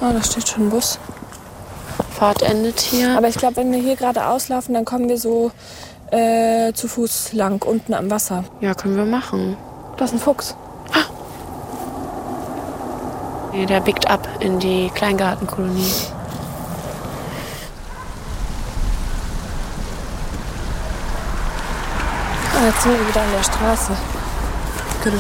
Oh, da steht schon ein Bus. Fahrt endet hier. Aber ich glaube, wenn wir hier geradeaus laufen, dann kommen wir so zu Fuß lang, unten am Wasser. Ja, können wir machen. Da ist ein Fuchs. Nee, der biegt ab in die Kleingartenkolonie. Ah, jetzt sind wir wieder an der Straße.